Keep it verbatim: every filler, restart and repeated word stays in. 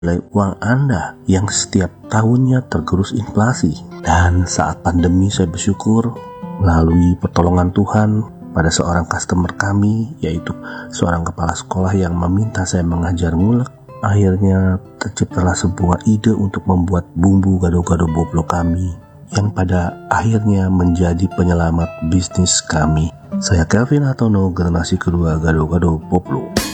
nilai uang Anda yang setiap tahunnya tergerus inflasi. Dan saat pandemi saya bersyukur melalui pertolongan Tuhan pada seorang customer kami, yaitu seorang kepala sekolah yang meminta saya mengajar ngulek. Akhirnya terciptalah sebuah ide untuk membuat bumbu gado-gado boplo kami yang pada akhirnya menjadi penyelamat bisnis kami. Saya Kelvin Hatono, generasi kedua gado-gado boplo.